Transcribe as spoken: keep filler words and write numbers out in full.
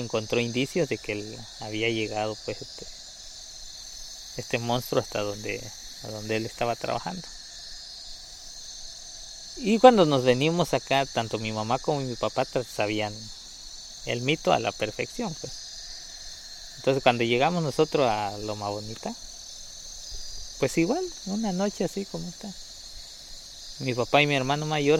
encontró indicios de que él había llegado pues este, este monstruo hasta donde, a donde él estaba trabajando. Y cuando nos venimos acá, tanto mi mamá como mi papá sabían el mito a la perfección, pues. Entonces cuando llegamos nosotros a Loma Bonita, pues igual, una noche así como está. Mi papá y mi hermano mayor